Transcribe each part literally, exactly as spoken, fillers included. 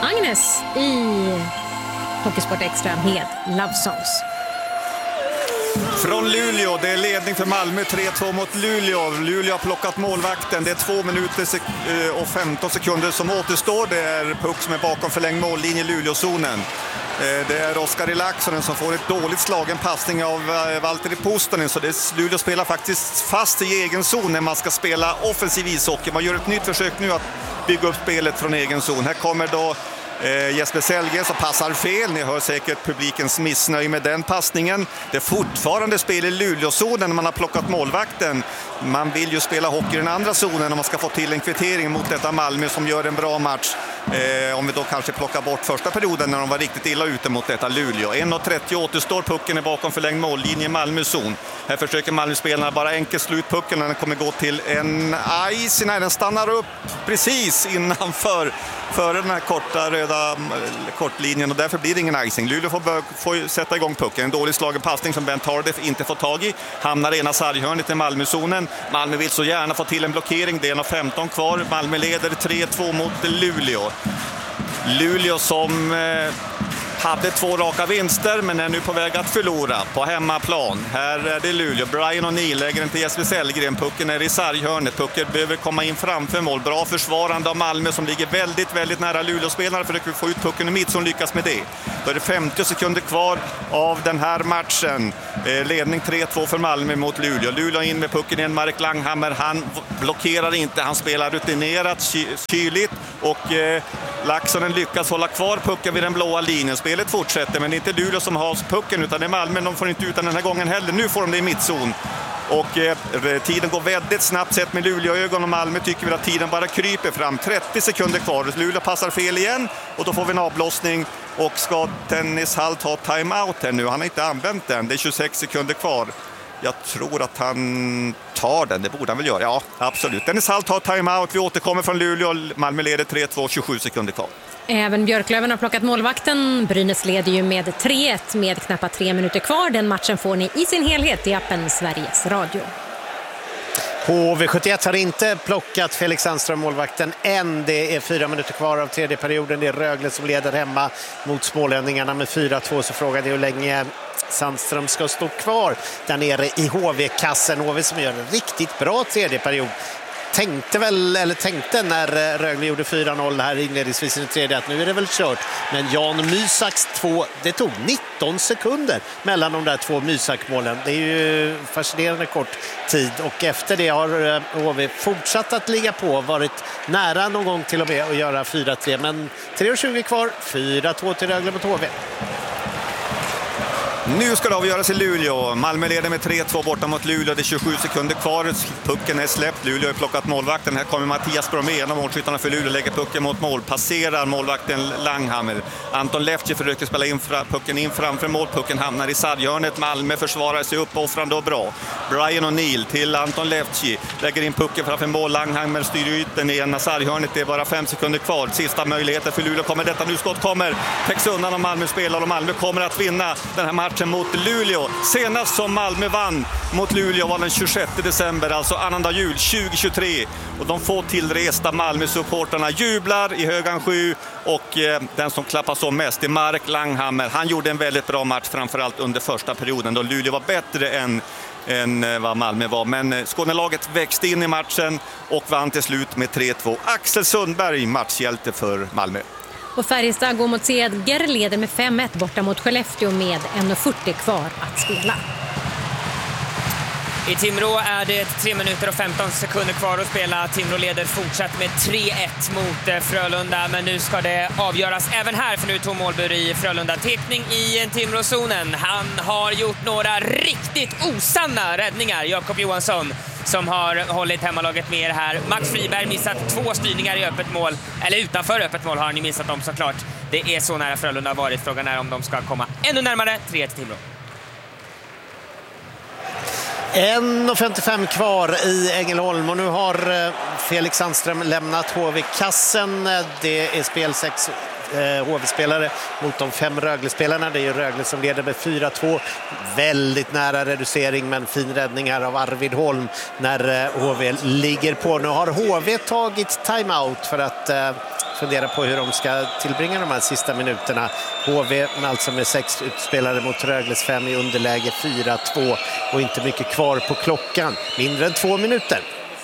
Agnes i Hockeysport Extra med Love Songs. Från Luleå, det är ledning för Malmö, tre två mot Luleå. Luleå har plockat målvakten, det är två minuter och femton sekunder som återstår. Det är puck som är bakom förlängd mållinje i Luleåzonen. Det är Oskar Laaksonen som får ett dåligt slagen passning av Valtteri Puustinen, så det är, Luleå spelar faktiskt fast i egen zon när man ska spela offensiv ishockey. Man gör ett nytt försök nu att bygga upp spelet från egen zon. Här kommer då Eh, Jesper Sellgren som passar fel. Ni hör säkert publikens missnöje med den passningen. Det är fortfarande spel i Luleåzonen när man har plockat målvakten. Man vill ju spela hockey i den andra zonen om man ska få till en kvittering mot detta Malmö som gör en bra match. Eh, om vi då kanske plockar bort första perioden när de var riktigt illa ute mot detta Luleå. en trettio återstår, pucken är bakom förlängd mållinje i Malmö-zon. Här försöker Malmö-spelarna bara enkelt slut pucken när den kommer gå till en ice. Nej, den stannar upp precis innanför för den här korta röda kortlinjen och därför blir det ingen icing. Luleå får, bör, får sätta igång pucken. En dålig slagen passning som Ben Tardif inte får tag i. Hamnar ena sarghörnet i Malmö-zonen. Malmö vill så gärna få till en blockering. Det är en femton kvar. Malmö leder tre två mot Luleå. Luleå som eh, hade två raka vinster men är nu på väg att förlora på hemmaplan. Här är det Luleå. Brian O'Neill lägger den till Jesper Sellgren. Pucken är i sarghörnet. Pucken behöver komma in framför mål. Bra försvarande av Malmö som ligger väldigt, väldigt nära Luleå-spelare. Försöker få ut pucken i mitt som lyckas med det. Då är det femtio sekunder kvar av den här matchen. Eh, ledning tre två för Malmö mot Luleå. Luleå in med pucken igen. Mark Langhammer, han blockerar inte. Han spelar rutinerat, ky- kyligt och eh, Laaksonen lyckas hålla kvar pucken vid den blåa linjen. Spelet fortsätter, men det är inte Luleå som har pucken utan det är Malmö. De får inte ut den här gången heller. Nu får de det i mittzon. Och eh, tiden går väldigt snabbt sett med Luleå-ögon och Malmö tycker vi att tiden bara kryper fram. trettio sekunder kvar. Luleå passar fel igen och då får vi en avblåsning. Och ska Dennis Hall ta timeout här nu? Han har inte använt den. Det är tjugosex sekunder kvar. Jag tror att han tar den. Det borde han väl göra. Ja, absolut. Dennis Hall tar timeout. Vi återkommer från Luleå. Malmö leder tre två, tjugosju sekunder kvar. Även Björklöven har plockat målvakten. Brynäs leder ju med tre ett med knappt tre minuter kvar. Den matchen får ni i sin helhet i appen Sveriges Radio. H V sjuttioett har inte plockat Felix Sandström, målvakten, än. Det är fyra minuter kvar av tredje perioden. Det är Rögle som leder hemma mot smålänningarna med fyra två. Så frågade hur länge Sandström ska stå kvar där nere i H V-kassen. H V som gör en riktigt bra tredje period. Tänkte väl, eller tänkte när Rögle gjorde fyra noll här inledningsvis i den tredje att nu är det väl kört. Men Jan Mysaks två, det tog nitton sekunder mellan de där två Mysak-målen. Det är ju fascinerande kort tid och efter det har H V fortsatt att ligga på, varit nära någon gång till och med att göra fyra tre. Men tre tjugo kvar, fyra två till Rögle mot H V. Nu ska det avgöras i Luleå. Malmö leder med tre två borta mot Luleå. Det är tjugosju sekunder kvar. Pucken är släppt. Luleå har plockat målvakten. Här kommer Mattias Bromé, en av målskyttarna för Luleå. Lägger pucken mot mål. Passerar målvakten Langhammer. Anton Lefty försöker spela in pucken in framför mål. Pucken hamnar i sarghörnet. Malmö försvarar sig uppoffrande och bra. Brian O'Neill till Anton Lefty. Lägger in pucken framför mål. Langhammer styr ut den i ena sarghörnet. Det är bara fem sekunder kvar. Sista möjligheten för Luleå. Kommer detta nu, skott kommer. Täcks undan av Malmö spelar och Malmö kommer att vinna den här matchen mot Luleå. Senast som Malmö vann mot Luleå var den tjugosjätte december, alltså annandag jul tjugo tjugotre. Och de få tillresta Malmö-supporterna jublar i Högan sju och eh, den som klappar så mest är Mark Langhammer. Han gjorde en väldigt bra match, framförallt under första perioden då Luleå var bättre än än vad Malmö var. Men Skånelaget växte in i matchen och vann till slut med tre två. Axel Sundberg, matchhjälte för Malmö. Och Färjestad går mot Seger, leder med fem ett borta mot Skellefteå med en fyrtio kvar att spela. I Timrå är det tre minuter och femton sekunder kvar att spela. Timrå leder fortsatt med tre ett mot Frölunda, men nu ska det avgöras även här för nu tog målbur i Frölunda. Tekning i Timrå-zonen. Han har gjort några riktigt osanna räddningar, Jakob Johansson, som har hållit hemmalaget med här. Max Friberg missat två styrningar i öppet mål, eller utanför öppet mål har han ju missat dem såklart. Det är så nära Frölunda har varit. Frågan är om de ska komma ännu närmare. tre ett Timrå. en femtiofem kvar i Ängelholm och nu har Felix Sandström lämnat H V-kassen. Det är spel sex H V-spelare mot de fem Rögle-spelarna. Det är ju Rögle som leder med fyra två. Väldigt nära reducering, men fin räddning här av Arvid Holm när H V ligger på. Nu har H V tagit timeout för att fundera på hur de ska tillbringa de här sista minuterna. H V alltså med sex utspelare mot Rögles fem i underläge fyra två och inte mycket kvar på klockan. Mindre än två minuter.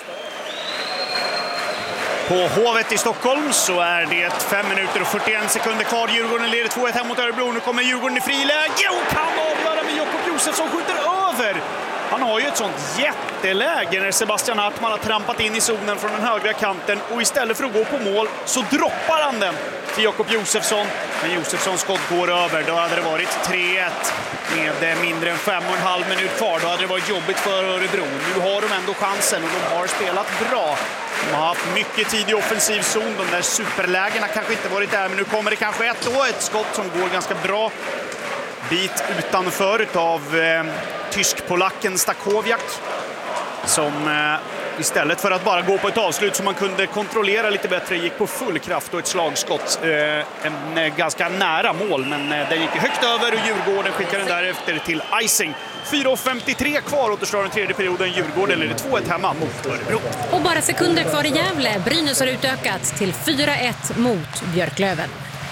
På Hovet i Stockholm så är det fem minuter och fyrtioen sekunder kvar. Djurgården leder två ett här mot Örebro. Nu kommer Djurgården i friläge och kan avgöra med Jakob Josefsson skjuter över. Han har ju ett sånt jätteläge när Sebastian Hartman har trampat in i zonen från den högra kanten och istället för att gå på mål så droppar han den till Jakob Josefsson. Men Josefssons skott går över. Då hade det varit tre ett med mindre än fem och en halv minut kvar. Då hade det varit jobbigt för Örebro. Nu har de ändå chansen och de har spelat bra. De har haft mycket tid i offensiv zon. De där superlägena kanske inte varit där, men nu kommer det kanske ett då. Ett skott som går ganska bra bit utanför av eh, tysk-polacken Stakowiak. Som eh, istället för att bara gå på ett avslut som man kunde kontrollera lite bättre gick på full kraft och ett slagskott. Eh, en eh, ganska nära mål, men eh, den gick högt över och Djurgården skickar den därefter till icing. fyra femtiotre kvar återstår den tredje perioden. Djurgården leder två ett hemma mot Örebro. Och bara sekunder kvar i Gävle. Brynäs har utökat till fyra ett mot Björklöven.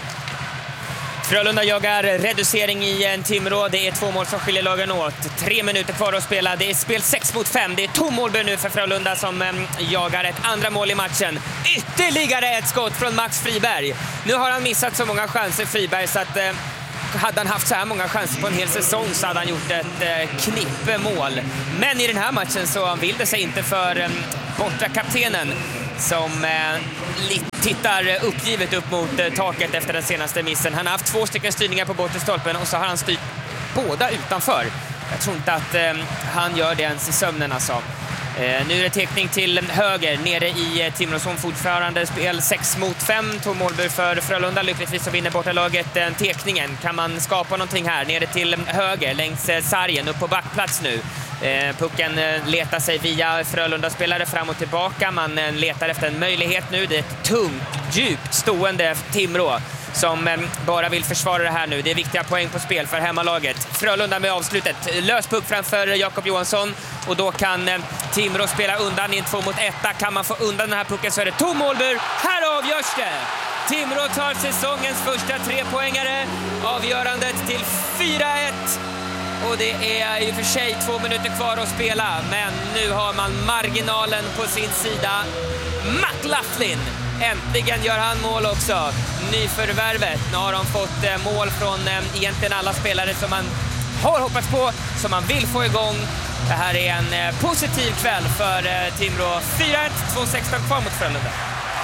Frölunda jagar reducering i en Timrå. Det är två mål som skiljer lagen åt. Tre minuter kvar att spela. Det är spel sex mot fem. Det är tom målbur nu för Frölunda som eh, jagar ett andra mål i matchen. Ytterligare ett skott från Max Friberg. Nu har han missat så många chanser, Friberg, så att eh, hade han haft så här många chanser på en hel säsong så hade han gjort ett eh, knippe mål. Men i den här matchen så vill det sig inte för eh, borta kaptenen som eh, tittar uppgivet upp mot eh, taket efter den senaste missen. Han har haft två stycken styrningar på bortre stolpen och så har han styrt båda utanför. Jag tror inte att eh, han gör det ens i sömnen alltså. Eh, nu är det teckning till höger nere i eh, Timrå som fortfarande spel sex mot fem. Tog målbur för Frölunda. Lyckligtvis så vinner bortalaget eh, teckningen. Kan man skapa någonting här nere till höger längs eh, sargen upp på backplats nu. Eh, pucken eh, letar sig via Frölunda-spelare fram och tillbaka. Man eh, letar efter en möjlighet nu. Det är ett tungt, djupt stående Timrå som eh, bara vill försvara det här nu. Det är viktiga poäng på spel för hemmalaget. Frölunda med avslutet. Lös puck framför Jakob Johansson och då kan eh, Timrå spela undan i en två mot ett. Kan man få undan den här pucken så är det tom målbur. Här avgörs det! Timrå tar säsongens första trepoängare. Avgörandet till fyra ett. Och det är i och för sig två minuter kvar att spela, men nu har man marginalen på sin sida. McLaughlin, äntligen gör han mål också. Nyförvärvet, nu har de fått mål från egentligen alla spelare som man har hoppats på, som man vill få igång. Det här är en positiv kväll för Timrå. fyra ett, två sexton kvar mot Frölunda.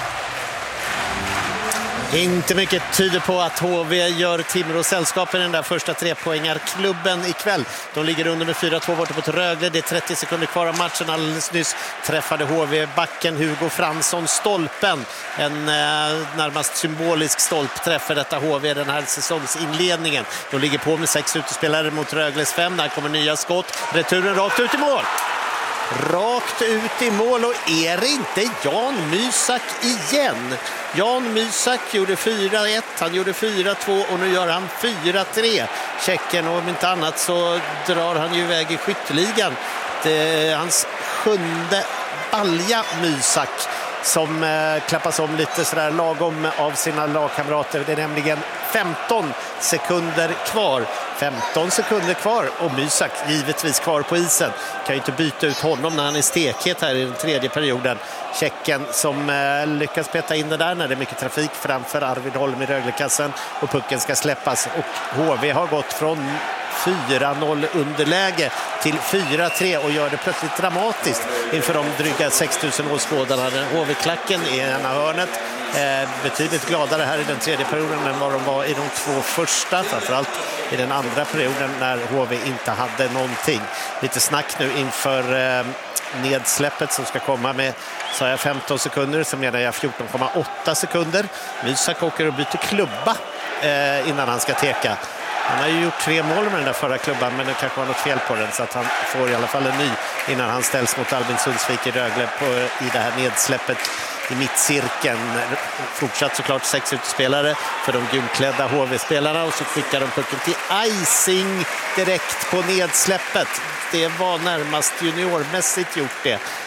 Inte mycket tyder på att H V gör Timrå sällskap i den där första trepoängarklubben ikväll. De ligger under med fyra två borta mot Rögle. Det är trettio sekunder kvar av matchen. Alldeles nyss träffade H V-backen Hugo Fransson stolpen. En eh, närmast symbolisk stolpträff för detta H V den här säsongsinledningen. De ligger på med sex utespelare mot Rögles fem. Där kommer nya skott. Returen rakt ut i mål. Rakt ut i mål och är det inte Jan Mysak igen? Jan Mysak gjorde fyra ett, han gjorde fyra två och nu gör han fyra tre. Tjecken, och om inte annat så drar han ju iväg i skytteligan. Det är hans sjunde balja Mysak som eh, klappas om lite sådär lagom av sina lagkamrater. Det är nämligen femton sekunder kvar. femton sekunder kvar och Mysak givetvis kvar på isen. Kan ju inte byta ut honom när han är stekhet här i den tredje perioden. Tjecken som eh, lyckas peta in det där när det är mycket trafik framför Arvid Holm i Röglekassen och pucken ska släppas. Och H V har gått från fyra noll underläge till fyra tre och gör det plötsligt dramatiskt inför de dryga sex tusen åskådarna. H V-klacken i ena hörnet. Eh, betydligt gladare här i den tredje perioden än vad de var i de två första, framförallt i den andra perioden när H V inte hade någonting. Lite snack nu inför eh, nedsläppet som ska komma med, sa jag femton sekunder, så menar jag fjorton komma åtta sekunder. Mysak åker och byter klubba eh, innan han ska teka. Han har ju gjort tre mål med den där förra klubban, men det kanske var något fel på den så att han får i alla fall en ny innan han ställs mot Albin Sundsvik i Rögle på, i det här nedsläppet i mittcirkeln. Fortsatt såklart sex utspelare för de gulklädda H V-spelarna och så skickar de pucken till icing direkt på nedsläppet. Det var närmast juniormässigt gjort det.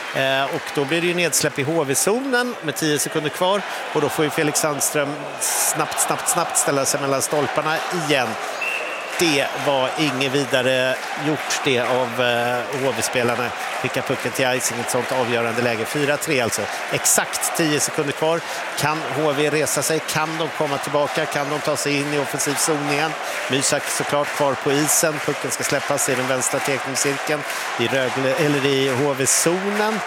Eh, och då blir det ju nedsläpp i H V-zonen med tio sekunder kvar. Och då får ju Felix Sandström snabbt, snabbt, snabbt ställa sig mellan stolparna igen. Det var inget vidare gjort det av eh, H V-spelarna. Skicka pucken till icing i ett sånt avgörande läge. fyra tre alltså. Exakt tio sekunder kvar. Kan H V resa sig? Kan de komma tillbaka? Kan de ta sig in i offensiv zon igen? Mysak såklart kvar på isen. Pucken ska släppas i den vänstra tekningscirkeln i, Rögle, eller i H V-zonen.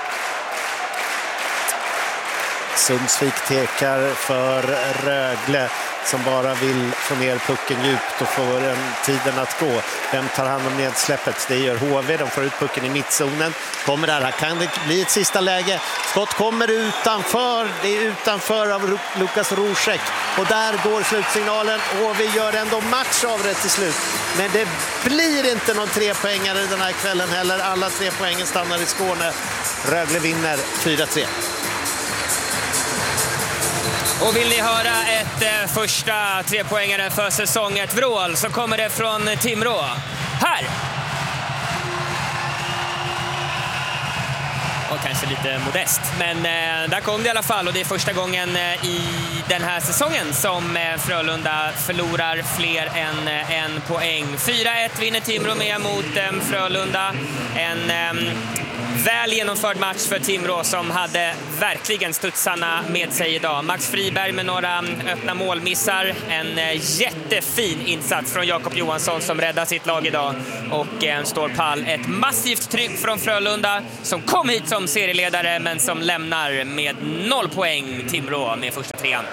Sundsvik tekar för Rögle som bara vill få ner pucken djupt och få den tiden att gå. Vem tar hand om nedsläppet? Det gör H V. De får ut pucken i mittzonen. Kommer där. Här kan det bli ett sista läge. Skott kommer utanför. Det är utanför av Lukas Rosek. Och där går slutsignalen. H V gör ändå match av det till slut. Men det blir inte någon trepoängare den här kvällen heller. Alla tre poängen stannar i Skåne. Rögle vinner fyra tre. Och vill ni höra ett eh, första trepoängare för säsong ett vrål så kommer det från Timrå. Här! Och kanske lite modest, men eh, där kom det i alla fall. Och det är första gången eh, i den här säsongen som eh, Frölunda förlorar fler än eh, en poäng. fyra ett vinner Timrå med mot eh, Frölunda. En eh, väl genomförd match för Timrå som hade verkligen studsarna med sig idag. Max Friberg med några öppna målmissar. En eh, jättefin insats från Jakob Johansson som räddar sitt lag idag och eh, står pall. Ett massivt tryck från Frölunda som kom hit som serieledare men som lämnar med noll poäng Timrå med första trean.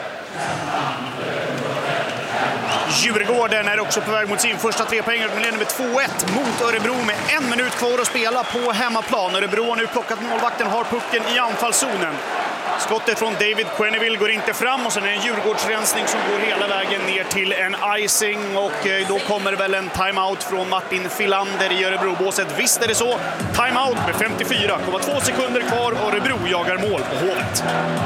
Djurgården är också på väg mot sin första trepoängare. De leder med två ett mot Örebro med en minut kvar att spela på hemmaplan. Örebro har nu plockat målvakten och har pucken i anfallszonen. Skottet från David Quenneville går inte fram och sen är det en Djurgårdsrensning som går hela vägen ner till en icing. Och då kommer väl en timeout från Martin Filander i Örebrobåset. Visst är det så. Timeout med femtiofyra komma två sekunder kvar. Örebro jagar mål på Hovet.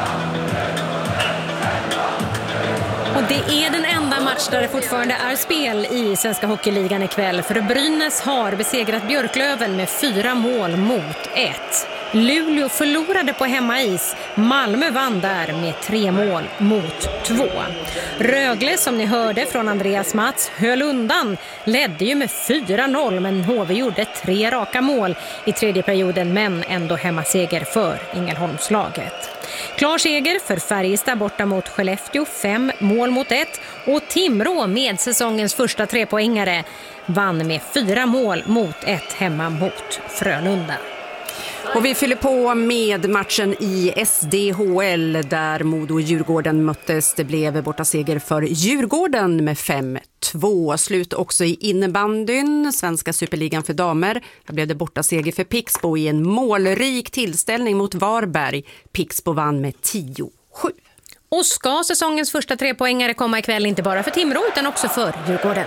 Och det är den enda match där det fortfarande är spel i Svenska Hockeyligan ikväll. För Brynäs har besegrat Björklöven med fyra mål mot ett. Luleå förlorade på hemmais. Malmö vann där med tre mål mot två. Rögle, som ni hörde från Andreas Mats, höll undan. Ledde ju med fyra noll, men H V gjorde tre raka mål i tredje perioden, men ändå hemmaseger för Ängelholmslaget. Klar seger för Färjestad borta mot Skellefteå, fem mål mot ett. Och Timrå med säsongens första trepoängare vann med fyra mål mot ett hemma mot Frölunda. Och vi fyller på med matchen i S D H L där Modo och Djurgården möttes. Det blev borta seger för Djurgården med fem två. Slut också i innebandyn, Svenska Superligan för damer. Där blev det borta seger för Pixbo i en målrik tillställning mot Varberg. Pixbo vann med tio sju. Och ska säsongens första trepoängare komma ikväll inte bara för Timrå utan också för Djurgården?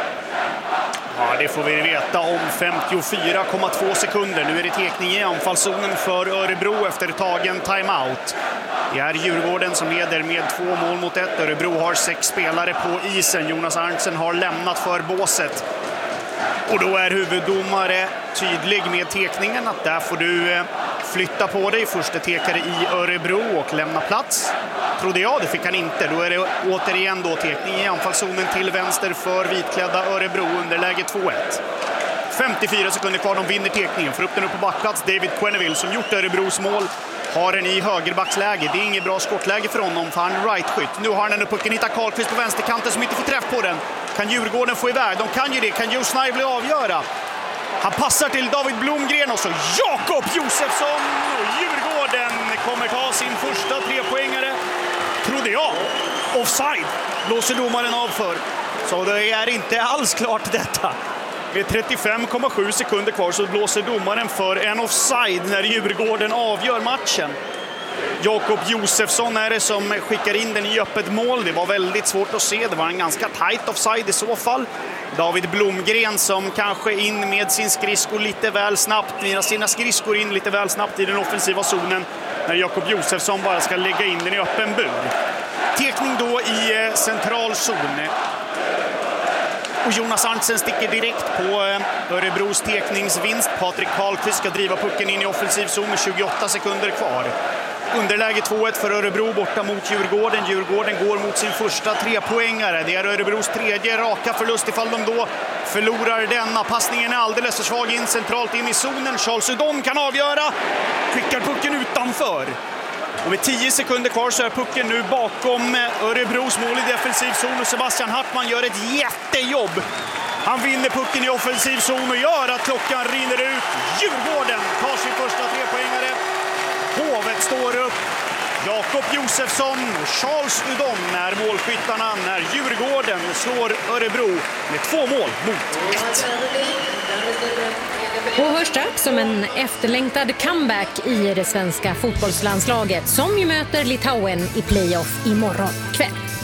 Ja, det får vi veta om femtiofyra komma två sekunder. Nu är det tekning i anfallszonen för Örebro efter tagen timeout. Det är Djurgården som leder med två mål mot ett. Örebro har sex spelare på isen. Jonas Arntzen har lämnat för båset. Och då är huvuddomare tydlig med tekningen att där får du flytta på dig. Första tekare i Örebro och lämna plats. Trodde jag, det fick han inte. Då är det återigen då tekning i anfallszonen till vänster för vitklädda Örebro under läge två ett. femtiofyra sekunder kvar, de vinner tekningen. Får upp den upp på backplats. David Quenneville som gjort Örebros mål har den i högerbacksläge. Det är inget bra skottläge för honom för han är right-skytt. Nu har han den upp pucken, hittar Karlqvist på vänsterkanten som inte får träff på den. Kan Djurgården få iväg? De kan ju det. Kan Joe Snively avgöra? Han passar till David Blomgren och så Jakob Josefsson. Och Djurgården kommer ta sin första trepoängare. Trodde jag. Offside blåser domaren av för. Så det är inte alls klart detta. Med trettiofem komma sju sekunder kvar så blåser domaren för en offside när Djurgården avgör matchen. Jakob Josefsson är det som skickar in den i öppet mål. Det var väldigt svårt att se. Det var en ganska tight offside i så fall. David Blomgren som kanske in med sin skridsko lite väl snabbt. Med sina skridskor in lite väl snabbt i den offensiva zonen. När Jakob Josefsson bara ska lägga in den i öppen bur. Tekning då i central zon. Och Jonas Arntzen sticker direkt på Örebros tekningsvinst. Patrik Karlqvist ska driva pucken in i offensiv zon med tjugoåtta sekunder kvar. Underläge två ett för Örebro borta mot Djurgården. Djurgården går mot sin första trepoängare. Det är Örebros tredje raka förlust ifall de då förlorar denna. Passningen är alldeles för svag in centralt in i zonen. Charles Udom kan avgöra. Skickar pucken utanför. Och med tio sekunder kvar så är pucken nu bakom Örebros mål i defensiv zon. Och Sebastian Hartman gör ett jättejobb. Han vinner pucken i offensiv zon och gör att klockan rinner ut. Djurgården tar sin första trepoängare. Hovet står upp. Jakob Josefsson och Charles Udom är målskyttarna när Djurgården slår Örebro med två mål mot ett. Och hörs strax som en efterlängtad comeback i det svenska fotbollslandslaget som ju möter Litauen i playoff imorgon kväll.